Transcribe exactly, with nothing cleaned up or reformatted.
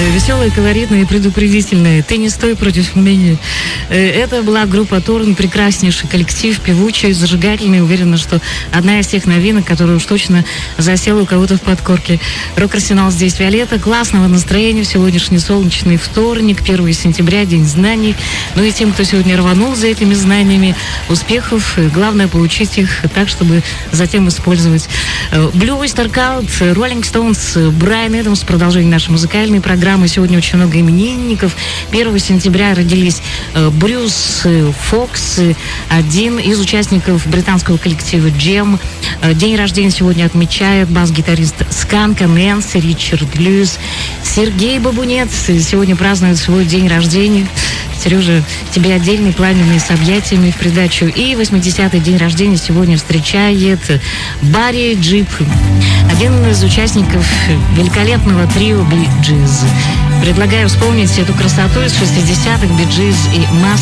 веселая, колоритная и предупредительная. Ты не стой против меня. Это была группа Торн, прекраснейший коллектив, певучий, зажигательный. Уверена, что одна из тех новинок, которая уж точно засела у кого-то в подкорке. Рок-арсенал здесь, Виолетта. Классного настроения в сегодняшний солнечный вторник, первое сентября, День знаний. Ну и тем, кто сегодня рванул за этими знаниями, успехов. Главное получить их так, чтобы затем использовать. Blue Oyster Cult, Rolling Stones, Брайан Эдамс. Продолжение нашей музыкальной программы. Сегодня очень много именинников. первого сентября родились Брюс Фокс, один из участников британского коллектива Джем. День рождения сегодня отмечает бас-гитарист Сканка Нэнси, Ричард Льюис. Сергей Бабунец сегодня празднует свой день рождения. Сережа, тебе отдельный пламенный с объятиями в придачу. И восьмидесятый день рождения сегодня встречает Барри Джип, один из участников великолепного трио Би Джиз. Предлагаю вспомнить эту красоту из шестидесятых, Би Джиз и Масс.